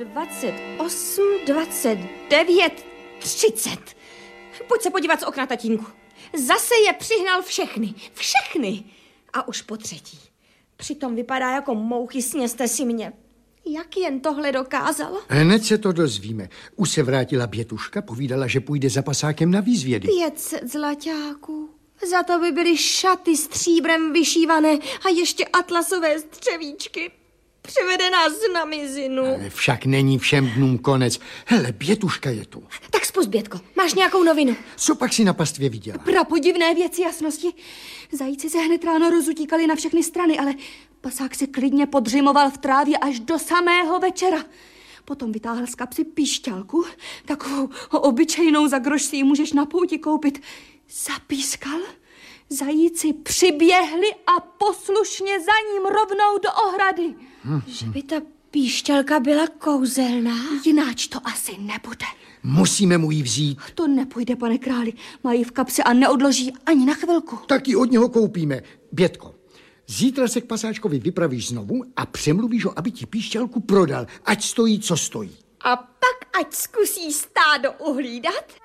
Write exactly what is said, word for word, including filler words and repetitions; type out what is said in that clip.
dvacet osm, dvacet devět, třicet. Pojď se podívat z okna, tatínku. Zase je přihnal všechny. Všechny. A už po třetí. Přitom vypadá jako mouchy, sněste si mě. Jak jen tohle dokázal? Hned se to dozvíme. Už se vrátila Bětuška, povídala, že půjde za pasákem na výzvědy. pět zlaťáků. Za to by byly šaty stříbrem vyšívané a ještě atlasové střevíčky. Přivede nás na mizinu. Ale však není všem dnům konec. Hele, Bětuška je tu. Tak spust, Bětko, máš nějakou novinu? Co pak si na pastvě viděla? Prapodivné věci jasnosti. Zajíci se hned ráno rozutíkali na všechny strany, ale pasák si klidně podřimoval v trávě až do samého večera. Potom vytáhl z kapsy píšťalku, takovou obyčejnou, za groš si ji můžeš na pouti koupit. Zapískal, zajíci přiběhli a poslušně za ním rovnou do ohrady. Hmm. Že by ta píšťalka byla kouzelná? Jináč to asi nebude. Musíme mu ji vzít. To nepůjde, pane králi. Mají v kapse a neodloží ani na chvilku. Tak ji od něho koupíme. Bětko, zítra se k pasáčkovi vypravíš znovu a přemluvíš ho, aby ti píšťalku prodal, ať stojí, co stojí. A pak ať zkusí stádo uhlídat